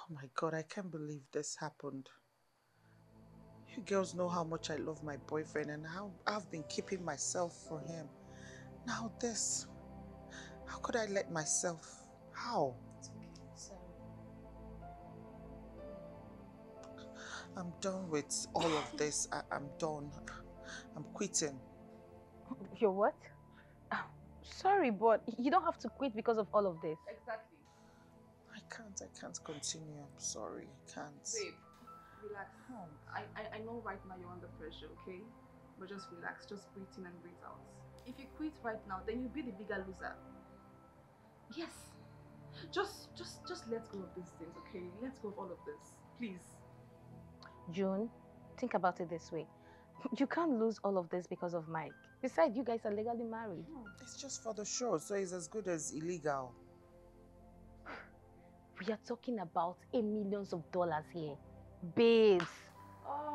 Oh my God, I can't believe this happened. You girls know how much I love my boyfriend and how I've been keeping myself for him. Now this. How could I let myself? How? It's okay. Sorry. I'm done with all of this. I'm done. I'm quitting. You're what? Sorry, but you don't have to quit because of all of this. Exactly. I can't continue. I'm sorry. I can't. Babe, relax. I know right now you're under pressure, okay? But just relax, just breathe in and breathe out. If you quit right now, then you'll be the bigger loser. Yes. Just let go of these things, okay? Let go of all of this. Please. June, think about it this way. You can't lose all of this because of Mike. Besides, you guys are legally married. It's just for the show, so it's as good as illegal. We are talking about millions of dollars here. Babes. Oh,